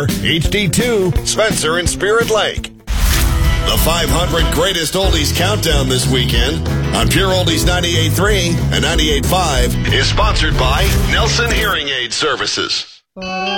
Center, HD2, Spencer and Spirit Lake. The 500 Greatest Oldies Countdown this weekend on Pure Oldies 98.3 and 98.5 is sponsored by Nelson Hearing Aid Services.